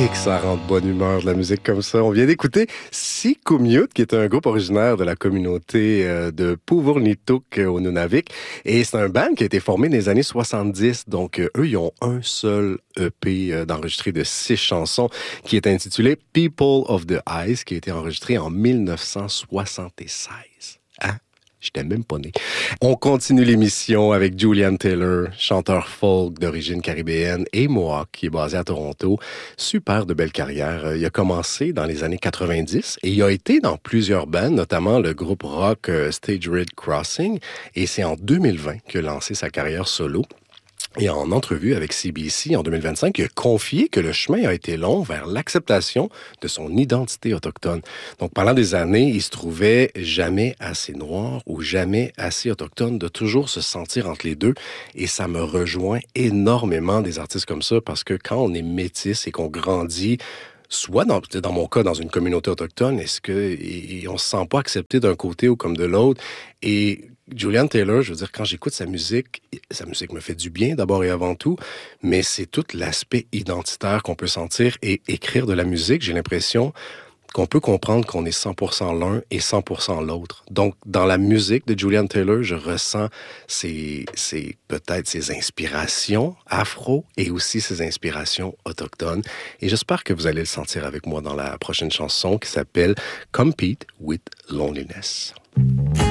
Et que ça rend de bonne humeur de la musique comme ça. On vient d'écouter Sikumyut, qui est un groupe originaire de la communauté de Puvurnituk au Nunavik. Et c'est un band qui a été formé dans les années 70. Donc, eux, ils ont un seul EP d'enregistré de 6 chansons qui est intitulé People of the Ice, qui a été enregistré en 1976. Hein? J'étais même pas né. On continue l'émission avec Julian Taylor, chanteur folk d'origine caribéenne, et Mohawk, qui est basé à Toronto. Super de belle carrière. Il a commencé dans les années 90 et il a été dans plusieurs bands, notamment le groupe rock Stage Red Crossing. Et c'est en 2020 qu'il a lancé sa carrière solo. Et en entrevue avec CBC en 2025, il a confié que le chemin a été long vers l'acceptation de son identité autochtone. Donc, pendant des années, il se trouvait jamais assez noir ou jamais assez autochtone, de toujours se sentir entre les deux. Et ça me rejoint énormément des artistes comme ça, parce que quand on est métis et qu'on grandit, soit dans mon cas, dans une communauté autochtone, on se sent pas accepté d'un côté ou comme de l'autre. Et Julian Taylor, je veux dire, quand j'écoute sa musique me fait du bien d'abord et avant tout, mais c'est tout l'aspect identitaire qu'on peut sentir et écrire de la musique. J'ai l'impression qu'on peut comprendre qu'on est 100% l'un et 100% l'autre. Donc, dans la musique de Julian Taylor, je ressens peut-être ses inspirations afro et aussi ses inspirations autochtones. Et j'espère que vous allez le sentir avec moi dans la prochaine chanson qui s'appelle Compete with Loneliness.